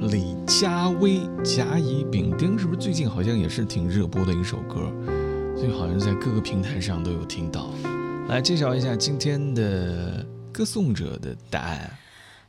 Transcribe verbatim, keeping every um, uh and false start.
李佳薇甲乙丙丁，是不是最近好像也是挺热播的一首歌，所以好像在各个平台上都有听到。来揭晓一下今天的歌颂者的答案。